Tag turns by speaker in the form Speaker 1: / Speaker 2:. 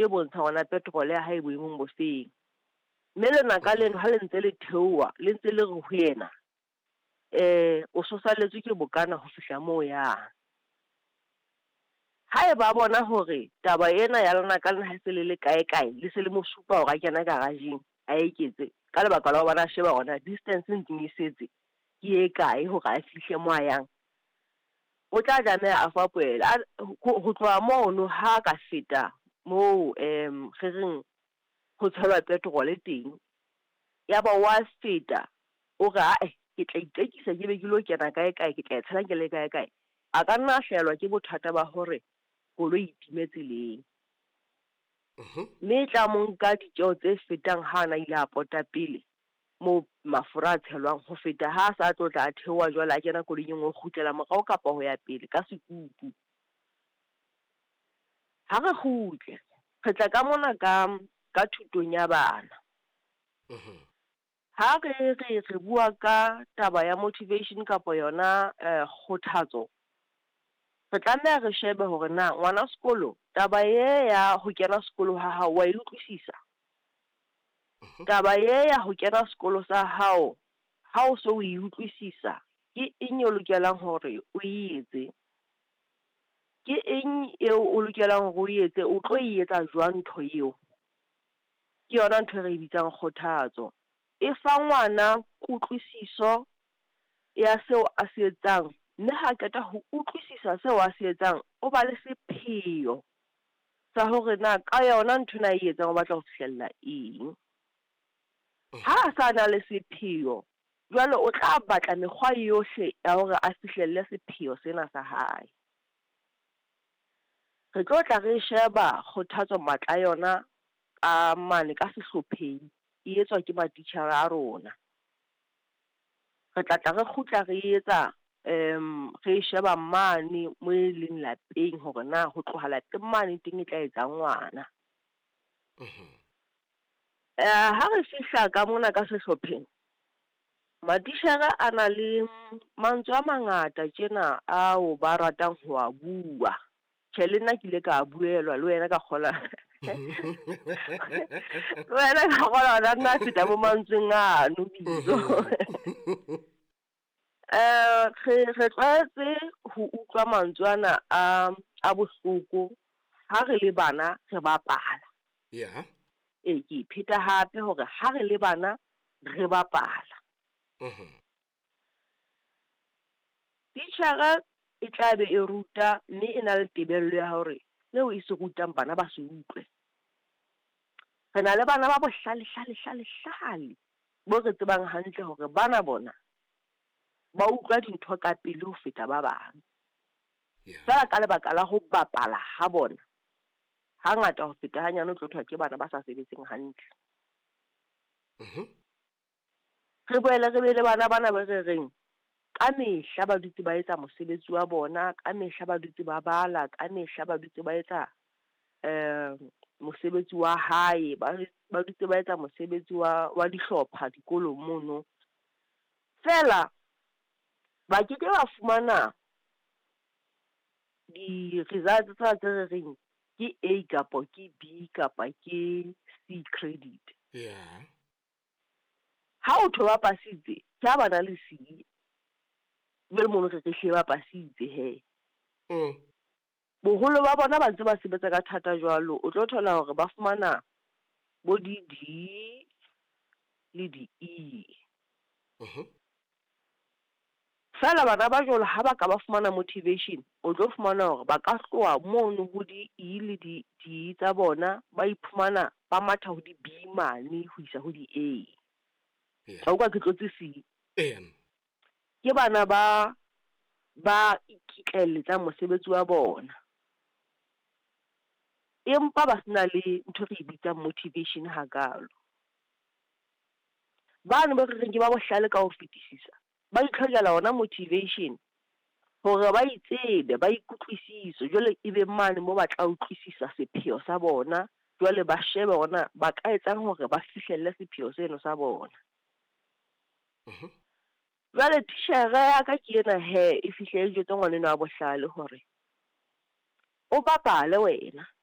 Speaker 1: e bontsha hona petrol ya hae boemong bo feng mme lenaka leno ha le ntse le theowa le ntse le re ho yena o sosalletswe ke bokana ho fihla moo yang ha e ba bona hore taba ena ya lenaka lena ha se le kae le se le mo supa hore a kena garageng a eketse ka lebaka la ho bona sheba hona distance ntse setse ke e kae hore a fihle mo a yang o tla tlameha a fapoela ho tloha mono ha ka feta moo re reng ho tshelwa petrol teng ya ba wa feta o ga ke tla itekisa ke be ke lo kena kae ke tla tshela ke le kae a ka nna hlaelwa ke bothata ba hore koloi itimetse leng mme tla monka ditjeo tse fetang ha na ile a pota pele mo mafura a tshelwang ho feta ha sa tlo tla theowa jwale a kena koloi e nngwe o kgutlela morao kapa ho ya pele ka sekupu ha re kgutle re tla ka mona ka thutong ya bana ha re bua ka taba ya motivation kapa yona kgothatso re tlameha re shebe hore na ngwana sekolo taba ye ya ho kena sekolo ha hao wa e utlwisisa taba ye ya ho kena sekolo sa hao ha o so o e utlwisisa ke eng o lokelang hore o etse ke eng eo o lokelang hore o etse o tlo e etsa jwang ntho eo ke yona ntho re e bitsang kgothatso e fa ngwana kutlwisiso ya seo a se etsang mme ha qeta ho utlwisisa seo a se etsang o ba le sepheo sa hore na ka yona ntho na e etsang o batla ho fihlella eng ha a sa na le sepheo jwale o tla batla mekgwa yohle ya hore a fihlelle sepheo sena sa hae re tlo tla re sheba kgothatso matla yona ka mane ka sehlopheng e etswa ke matitjhere a rona re tla re kgutla re etsa re sheba mane mo e leng lapeng hore na ho tloha lapeng mane teng e tla etsa ngwana ha re fihla ka mona ka sehlopheng matitjhere a na le mantswe a mangata tjena ao ba ratang ho a bua tjhe le nna ke ile ka buelwa le wena ka kgola wena ka kgola ona nna feta mo mantsweng ano bitso re tlwaetse ho utlwa mantswe ana a bohloko ha re le bana re bapala ke ipheta hape hore ha re le bana re bapala titjhere e tla be e ruta mme e na le tebello ya hore leo e se rutang bana ba se utlwe re na le bana ba bohlale bo re tsebang hantle hore bana bona ba utlwa dintho ka pele ho feta ba bang fela ka lebaka la ho bapala ha bona hangata ho feta hanyane o tlo thola ke bana ba sa sebetseng hantle re boele re be le bana ba re reng ka mehla ba dutse ba etsa mosebetsi wa bona ka mehla ba dutse ba bala ka mehla ba dutse ba etsa mosebetsi wa hae ba dutse ba etsa mosebetsi wa dihlopha dikolong mono fela ba ke ba fumana di-results tse re reng ke A kapa ke B kapa ke C credit ha o tho ba pasitse ke ba na le C be mo re hle ba pasitse he boholo ba bona ba ntse ba sebetsa ka thata jwalo o tlo thola hore ba fumana bo D le di E fela bana ba jwalo ha ba ka ba fumana motivation o tlo fumana hore ba ka tloha mono ho di E le di tsa bona ba iphumana ba matha ho di B mane ho isa ho di A ka ke tlotse C ke bana ba ikitlelletsa mosebetsi wa bona empa ba sena le ntho re bitsang motivation hakalo bana ba re reng ke ba bohlale ka ho fetisisa ba itlhokela ona motivation hore ba itsebe ba ikutlwisise jwale e be mane mo ba tla utlwisisa sepheo sa bona jwale ba shebe ona ba ka etsang hore ba fihlelle sepheo seno sa bona jwale titjhere ya ka ke ena e fihlelle jwetse ngwaneno wa bohlale hore o bapale wena